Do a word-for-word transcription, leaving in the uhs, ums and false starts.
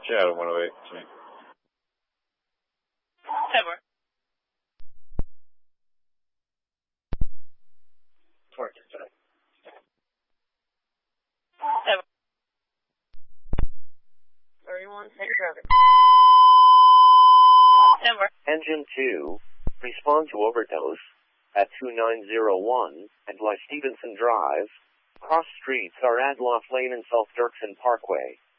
Yeah, one oh eight. Ever. Ever. thirty-one, take traffic. Ever. Engine two, respond to overdose at two nine zero one Adlai Stevenson Drive. Cross streets are Adloff Lane and South Dirksen Parkway.